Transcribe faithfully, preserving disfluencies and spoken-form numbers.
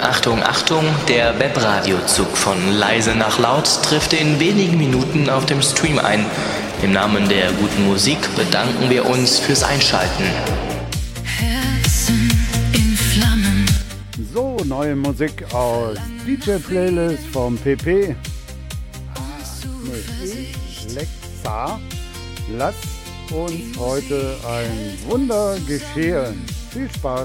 Achtung, Achtung, der Webradiozug von leise nach laut trifft in wenigen Minuten auf dem Stream ein. Im Namen der guten Musik bedanken wir uns fürs Einschalten. Herzen in Flammen. So, neue Musik aus D J-Playlist vom P P. Nee, Lexa. Lass uns heute ein Wunder geschehen. Viel Spaß.